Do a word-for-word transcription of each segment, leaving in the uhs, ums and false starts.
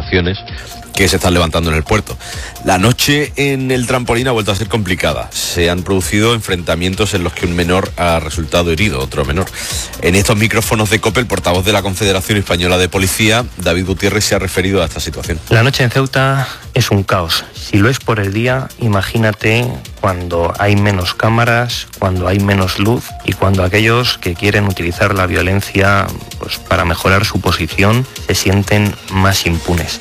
embarcaciones que se están levantando en el puerto. La noche en el trampolín ha vuelto a ser complicada. Se han producido enfrentamientos en los que un menor ha resultado herido, otro menor. En estos micrófonos de COPE, el portavoz de la Confederación Española de Policía, David Gutiérrez, se ha referido a esta situación. La noche en Ceuta es un caos. Si lo es por el día, imagínate cuando hay menos cámaras, cuando hay menos luz y cuando aquellos que quieren utilizar la violencia pues, para mejorar su posición se sienten más impunes.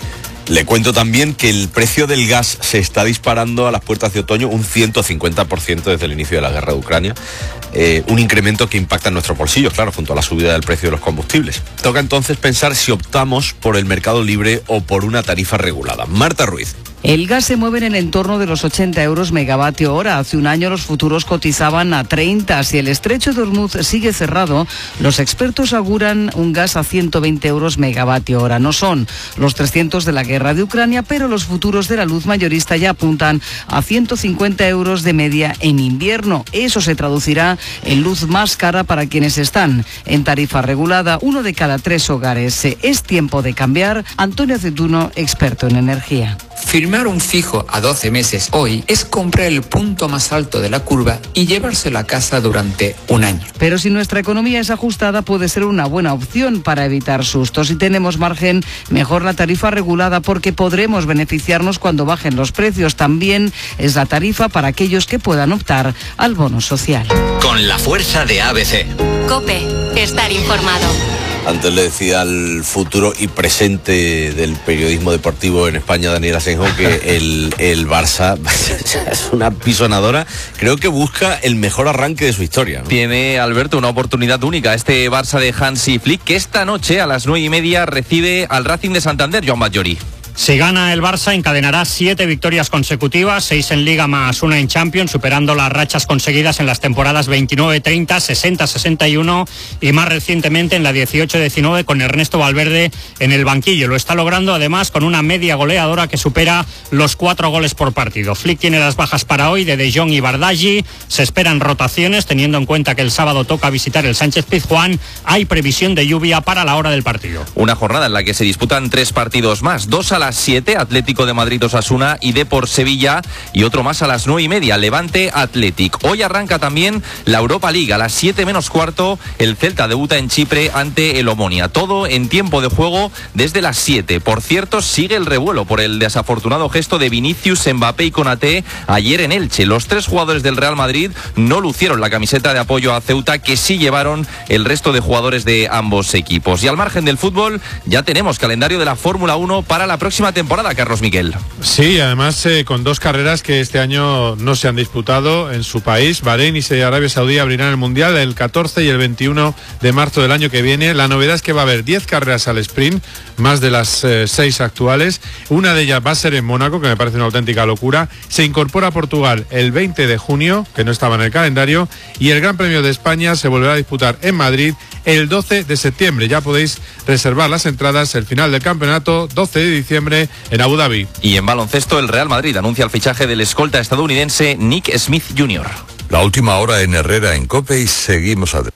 Le cuento también que el precio del gas se está disparando a las puertas de otoño un ciento cincuenta por ciento desde el inicio de la guerra de Ucrania. Eh, un incremento que impacta en nuestros bolsillos, claro, junto a la subida del precio de los combustibles. Toca entonces pensar si optamos por el mercado libre o por una tarifa regulada. Marta Ruiz. El gas se mueve en el entorno de los ochenta euros megavatio hora. Hace un año los futuros cotizaban a treinta. Si el estrecho de Hormuz sigue cerrado, los expertos auguran un gas a ciento veinte euros megavatio hora. No son los trescientos de la guerra de Ucrania, pero los futuros de la luz mayorista ya apuntan a ciento cincuenta euros de media en invierno. Eso se traducirá en luz más cara para quienes están en tarifa regulada. Uno de cada tres hogares. Es tiempo de cambiar. Antonio Aceituno, experto en energía. Firmar un fijo a doce meses hoy es comprar el punto más alto de la curva y llevárselo a casa durante un año. Pero si nuestra economía es ajustada, puede ser una buena opción para evitar sustos. Si tenemos margen, mejor la tarifa regulada porque podremos beneficiarnos cuando bajen los precios. También es la tarifa para aquellos que puedan optar al bono social. Con la fuerza de A B C. COPE, estar informado. Antes le decía al futuro y presente del periodismo deportivo en España, Daniel Asenjo, que el, el Barça es una pisonadora. Creo que busca el mejor arranque de su historia, ¿no? Tiene, Alberto, una oportunidad única. Este Barça de Hansi Flick, que esta noche a las nueve y media recibe al Racing de Santander, Joan Batllori. Si gana el Barça, encadenará siete victorias consecutivas, seis en Liga más una en Champions, superando las rachas conseguidas en las temporadas veintinueve treinta, sesenta sesenta y uno y más recientemente en la dieciocho diecinueve con Ernesto Valverde en el banquillo. Lo está logrando además con una media goleadora que supera los cuatro goles por partido. Flick tiene las bajas para hoy de De Jong y Bardghji. Se esperan rotaciones, teniendo en cuenta que el sábado toca visitar el Sánchez-Pizjuán. Hay previsión de lluvia para la hora del partido. Una jornada en la que se disputan tres partidos más, dos a la siete, Atlético de Madrid Osasuna y Depor Sevilla, y otro más a las nueve y media, Levante Athletic. Hoy arranca también la Europa League, a las siete menos cuarto, el Celta debuta en Chipre ante el Omonia. Todo en tiempo de juego desde las siete. Por cierto, sigue el revuelo por el desafortunado gesto de Vinicius, Mbappé y Konaté ayer en Elche. Los tres jugadores del Real Madrid no lucieron la camiseta de apoyo a Ceuta, que sí llevaron el resto de jugadores de ambos equipos. Y al margen del fútbol, ya tenemos calendario de la Fórmula uno para la próxima temporada, Carlos Miquel. Sí, además eh, con dos carreras que este año no se han disputado en su país. Bahrein y Arabia Saudí abrirán el Mundial el catorce y el veintiuno de marzo del año que viene. La novedad es que va a haber diez carreras al sprint, más de las eh, seis actuales. Una de ellas va a ser en Mónaco, que me parece una auténtica locura. Se incorpora a Portugal el veinte de junio, que no estaba en el calendario, y el Gran Premio de España se volverá a disputar en Madrid el doce de septiembre. Ya podéis reservar las entradas. El final del campeonato, doce de diciembre en Abu Dhabi. Y en baloncesto, el Real Madrid anuncia el fichaje del escolta estadounidense Nick Smith junior La última hora en Herrera, en COPE, y seguimos adelante.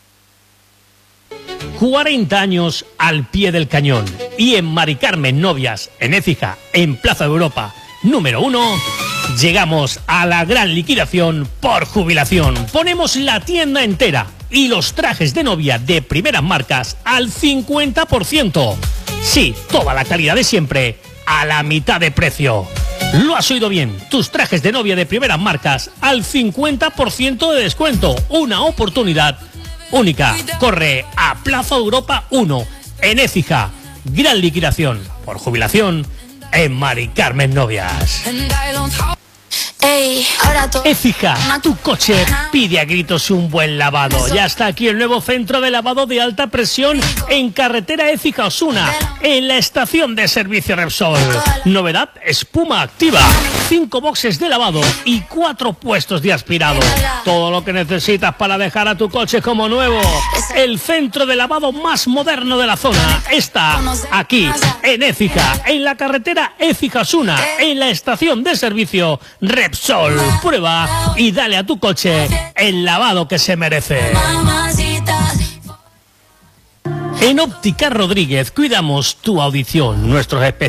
cuarenta años al pie del cañón. Y en Mari Carmen Novias, en Écija, en Plaza Europa, número uno, llegamos a la gran liquidación por jubilación. Ponemos la tienda entera y los trajes de novia de primeras marcas al cincuenta por ciento. Sí, toda la calidad de siempre a la mitad de precio. Lo has oído bien, tus trajes de novia de primeras marcas al cincuenta por ciento de descuento. Una oportunidad única. Corre a Plaza Europa uno, en Écija. Gran liquidación por jubilación en Mari Carmen Novias. Écija, tu coche pide a gritos un buen lavado. Ya está aquí el nuevo centro de lavado de alta presión en carretera Écija Osuna, en la estación de servicio Repsol. Novedad, espuma activa, cinco boxes de lavado y cuatro puestos de aspirado. Todo lo que necesitas para dejar a tu coche como nuevo. El centro de lavado más moderno de la zona está aquí, en Écija, en la carretera Écija Osuna, en la estación de servicio Repsol. Sol, prueba y dale a tu coche el lavado que se merece. En Óptica Rodríguez cuidamos tu audición. Nuestros especialistas